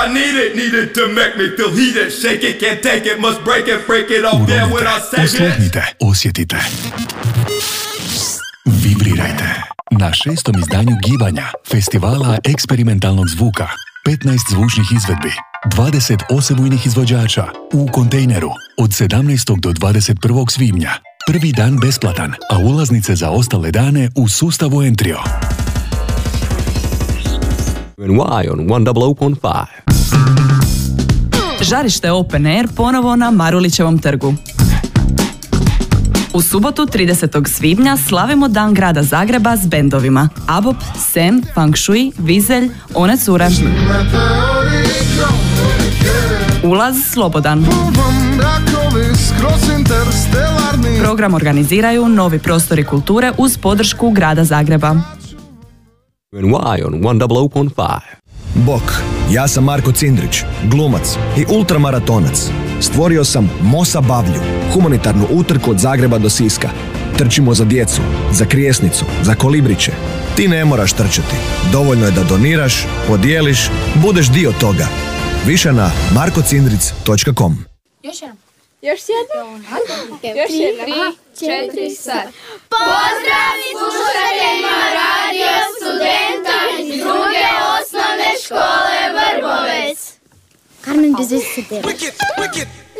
I need it to make me feel heated. Shake it, can't take it, must break it off there when I say it. Osluhnite, osjetite. Vibrirajte. Na 6. izdanju Gibanja, festivala eksperimentalnog zvuka. 15 zvučnih izvedbi, 20 osebujnih izvođača u kontejneru od 17. do 21. svibnja. Prvi dan besplatan, a ulaznice za ostale dane u sustavu Entrio. Y on 100.5. Žarište Open Air ponovo na Marulićevom trgu. U subotu 30. svibnja slavimo Dan grada Zagreba s bendovima Abop, Sen, Feng Shui, Vizelj, One Cure. Ulaz slobodan. Program organiziraju Novi prostori kulture uz podršku grada Zagreba. Y on 100.5. Bok, ja sam Marko Cindrić, glumac i ultramaratonac. Stvorio sam Mosa Bavlju, humanitarnu utrku od Zagreba do Siska. Trčimo za djecu, za krijesnicu, za kolibriće. Ti ne moraš trčati. Dovoljno je da doniraš, podijeliš, budeš dio toga. Više na markocindric.com. Još jednom. Još jednom? Još jednom. 3, 4, sad. Pozdrav slušateljima Radio Studenta iz druge osnovne škole Vrbovec. Carmen,